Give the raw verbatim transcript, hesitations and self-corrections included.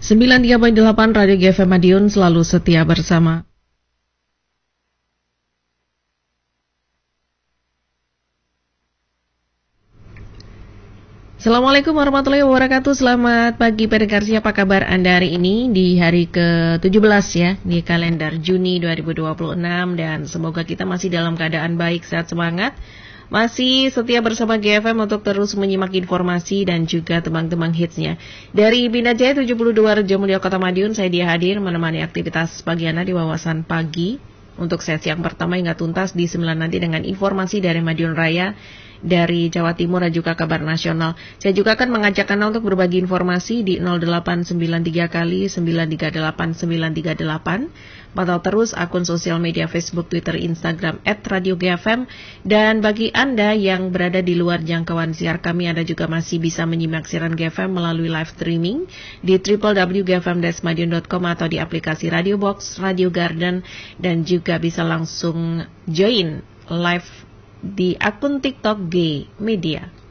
sembilan tiga koma delapan Radio G F M Madiun selalu setia bersama. Assalamualaikum warahmatullahi wabarakatuh. Selamat pagi pendengar, apa kabar Anda hari ini di hari ke tujuh belas ya di kalender Juni dua ribu dua puluh enam, dan semoga kita masih dalam keadaan baik, sehat, semangat. Masih setia bersama G F M untuk terus menyimak informasi dan juga tembang-tembang hitsnya. Dari Bina Jaya tujuh puluh dua Rejo Mulia Kota Madiun, saya dia hadir menemani aktivitas pagi Anda di wawasan pagi. Untuk sesi yang pertama hingga tuntas di sembilan nanti dengan informasi dari Madiun Raya, dari Jawa Timur dan juga kabar nasional. Saya juga akan mengajak Anda untuk berbagi informasi di nol delapan sembilan tiga kali sembilan tiga delapan sembilan tiga delapan. Pantau terus akun sosial media Facebook, Twitter, Instagram et radio G F M. Dan bagi Anda yang berada di luar jangkauan siar kami, Anda juga masih bisa menyimak siaran G F M melalui live streaming di w w w titik g f m dash madiun dot com atau di aplikasi Radio Box, Radio Garden, dan juga bisa langsung join live di akun TikTok G Media.